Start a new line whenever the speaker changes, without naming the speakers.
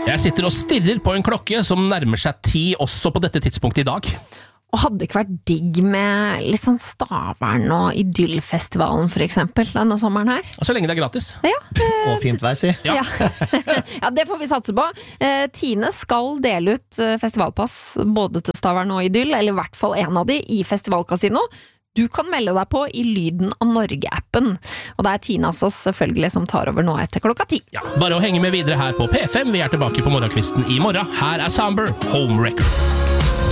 Jeg sitter og stirrer på en klokke som nærmer seg 10 også på dette tidspunktet i dag.
Og hadde det ikke vært digg med litt sånn Stavern og Idyllfestivalen for eksempel denne sommeren her?
Og så lenge det er gratis.
Ja,
Og fint vær, si.
Ja.
ja, det får vi satse på. Tine skal dele ut festivalpass både til Stavern og Idyll, eller i hvert fall en av de i Festivalkasino. Du kan melde deg på i Lyden av Norge-appen. Og det er Tina Sås selvfølgelig som tar over nå etter klokka 10.
Ja, bare å henge med videre her på P5. Vi er tilbake på morgenkvisten i morgen. Her er Samber, Home Record.